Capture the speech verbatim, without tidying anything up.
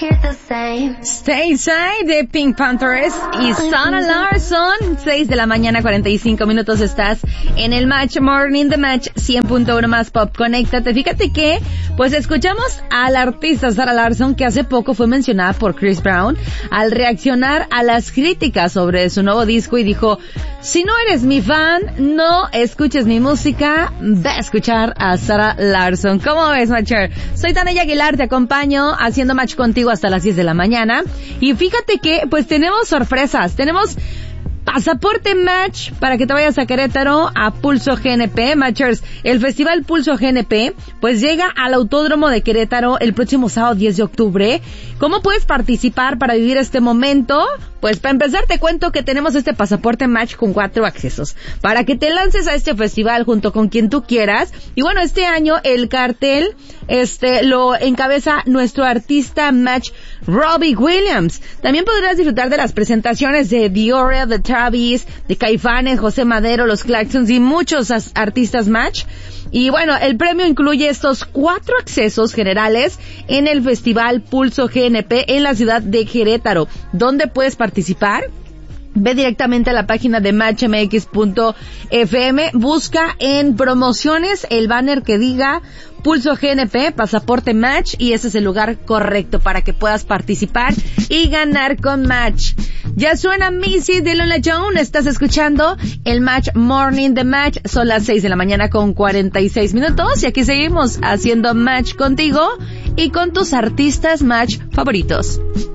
Stay Side de Pink Panthers y Sarah Larson. seis de la mañana, cuarenta y cinco minutos. Estás en el Match Morning, The Match cien punto uno más Pop. Conéctate. Fíjate que, pues escuchamos a la artista Sarah Larson, que hace poco fue mencionada por Chris Brown al reaccionar a las críticas sobre su nuevo disco y dijo: si no eres mi fan, no escuches mi música, ve a escuchar a Sarah Larson. ¿Cómo ves, Matcher? Soy Tania Aguilar, te acompaño haciendo match contigo hasta las diez de la mañana. Y fíjate que, pues tenemos sorpresas, tenemos pasaporte Match para que te vayas a Querétaro a Pulso G N P. Matchers, el festival Pulso G N P pues llega al Autódromo de Querétaro el próximo sábado diez de octubre. ¿Cómo puedes participar para vivir este momento? Pues para empezar te cuento que tenemos este pasaporte Match con cuatro accesos para que te lances a este festival junto con quien tú quieras. Y bueno, este año el cartel este lo encabeza nuestro artista Match, Robbie Williams. También podrás disfrutar de las presentaciones de Diora, de Travis, de Caifanes, José Madero, los Claxons y muchos artistas Match. Y bueno, el premio incluye estos cuatro accesos generales en el Festival Pulso G N P en la ciudad de Querétaro. ¿Dónde puedes participar? Ve directamente a la página de match m x punto f m, busca en promociones el banner que diga Pulso G N P, pasaporte Match, y ese es el lugar correcto para que puedas participar y ganar con Match. Ya suena Missy de Lola Jones, estás escuchando el Match Morning de Match, son las seis de la mañana con cuarenta y seis minutos y aquí seguimos haciendo Match contigo y con tus artistas Match favoritos.